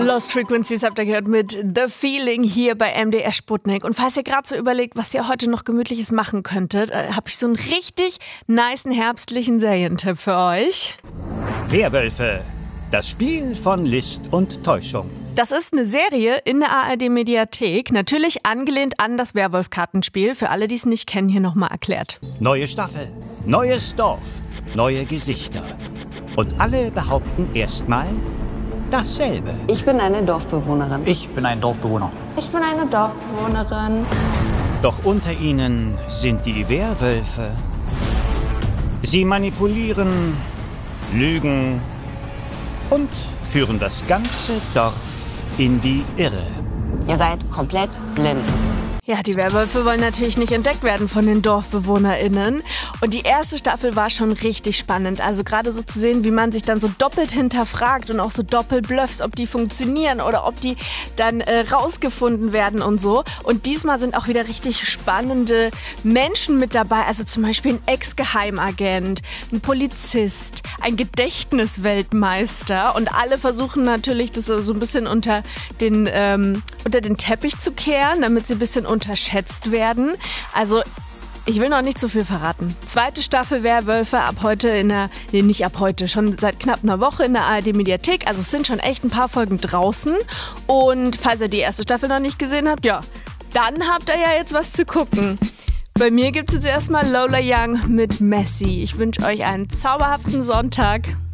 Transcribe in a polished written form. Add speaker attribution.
Speaker 1: Lost Frequencies habt ihr gehört mit The Feeling hier bei MDR Sputnik. Und falls ihr gerade so überlegt, was ihr heute noch Gemütliches machen könntet, habe ich so einen richtig nicen herbstlichen Serientipp für euch.
Speaker 2: Werwölfe, das Spiel von List und Täuschung.
Speaker 1: Das ist eine Serie in der ARD-Mediathek, natürlich angelehnt an das Werwolf-Kartenspiel. Für alle, die es nicht kennen, hier nochmal erklärt.
Speaker 2: Neue Staffel, neues Dorf, neue Gesichter. Und alle behaupten erstmal dasselbe.
Speaker 3: Ich bin eine Dorfbewohnerin.
Speaker 4: Ich bin ein Dorfbewohner.
Speaker 5: Ich bin eine Dorfbewohnerin.
Speaker 2: Doch unter ihnen sind die Werwölfe. Sie manipulieren, lügen und führen das ganze Dorf in die Irre.
Speaker 3: Ihr seid komplett blind.
Speaker 1: Ja, die Werwölfe wollen natürlich nicht entdeckt werden von den DorfbewohnerInnen. Und die erste Staffel war schon richtig spannend. Also gerade so zu sehen, wie man sich dann so doppelt hinterfragt und auch so Doppelbluffs, ob die funktionieren oder ob die dann rausgefunden werden und so. Und diesmal sind auch wieder richtig spannende Menschen mit dabei. Also zum Beispiel ein Ex-Geheimagent, ein Polizist, ein Gedächtnisweltmeister. Und alle versuchen natürlich, das so ein bisschen unter den Teppich zu kehren, damit sie ein bisschen unterschätzt werden. Also ich will noch nicht zu viel verraten. Zweite Staffel Werwölfe ab heute nicht ab heute, schon seit knapp einer Woche in der ARD-Mediathek. Also es sind schon echt ein paar Folgen draußen. Und falls ihr die erste Staffel noch nicht gesehen habt, ja, dann habt ihr ja jetzt was zu gucken. Bei mir gibt es jetzt erstmal Lola Young mit Messi. Ich wünsche euch einen zauberhaften Sonntag.